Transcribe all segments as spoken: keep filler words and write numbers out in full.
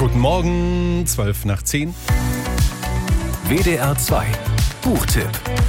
Guten Morgen, zwölf nach zehn. W D R zwei Buchtipp.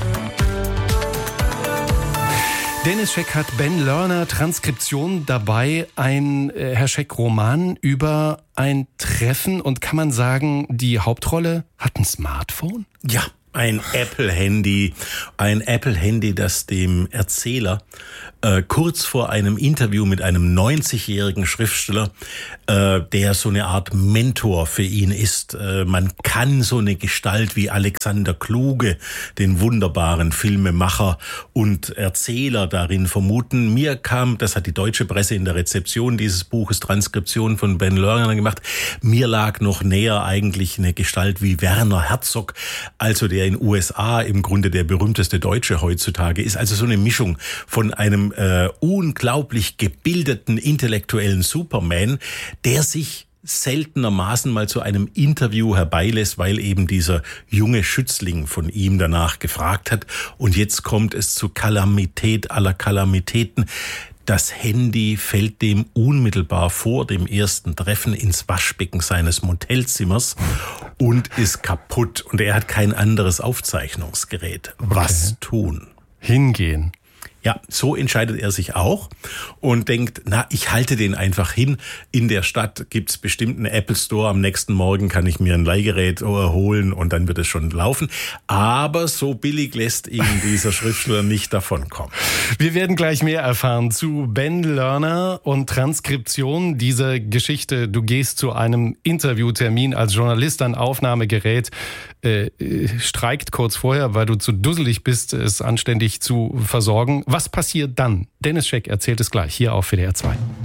Dennis Scheck hat Ben Lerner Transkription dabei, ein, äh, Herr Scheck, Roman über ein Treffen, und kann man sagen, die Hauptrolle hat ein Smartphone? Ja, ein Apple-Handy, ein Apple-Handy, das dem Erzähler äh, kurz vor einem Interview mit einem neunzigjährigen Schriftsteller, äh, der so eine Art Mentor für ihn ist. Äh, man kann so eine Gestalt wie Alexander Kluge, den wunderbaren Filmemacher und Erzähler, darin vermuten. Mir kam, das hat die deutsche Presse in der Rezeption dieses Buches Transkription von Ben Lerner gemacht, mir lag noch näher eigentlich eine Gestalt wie Werner Herzog, also der in U S A im Grunde der berühmteste Deutsche heutzutage ist. Also so eine Mischung von einem äh, unglaublich gebildeten, intellektuellen Superman, der sich seltenermaßen mal zu einem Interview herbeilässt, weil eben dieser junge Schützling von ihm danach gefragt hat. Und jetzt kommt es zu Kalamität aller Kalamitäten. Das Handy fällt dem unmittelbar vor dem ersten Treffen ins Waschbecken seines Motelzimmers und ist kaputt. Und er hat kein anderes Aufzeichnungsgerät. Was Okay. tun? Hingehen. Ja, so entscheidet er sich auch und denkt, na, ich halte den einfach hin. In der Stadt gibt's bestimmt einen Apple Store. Am nächsten Morgen kann ich mir ein Leihgerät holen und dann wird es schon laufen. Aber so billig lässt ihn dieser Schriftsteller nicht davonkommen. Wir werden gleich mehr erfahren zu Ben Lerner und Transkription. Diese Geschichte, du gehst zu einem Interviewtermin als Journalist, ein Aufnahmegerät äh, streikt kurz vorher, weil du zu dusselig bist, es anständig zu versorgen. Was passiert dann? Dennis Scheck erzählt es gleich hier auf W D R zwei.